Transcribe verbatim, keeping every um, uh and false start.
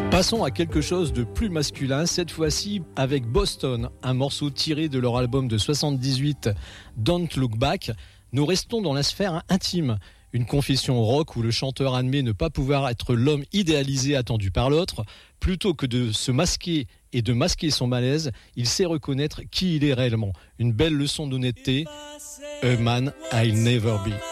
Passons à quelque chose de plus masculin, cette fois-ci avec Boston, un morceau tiré de leur album de soixante-dix-huit, Don't Look Back. Nous restons dans la sphère intime, une confession rock où le chanteur admet ne pas pouvoir être l'homme idéalisé attendu par l'autre. Plutôt que de se masquer et de masquer son malaise, il sait reconnaître qui il est réellement. Une belle leçon d'honnêteté, A Man I'll Never Be.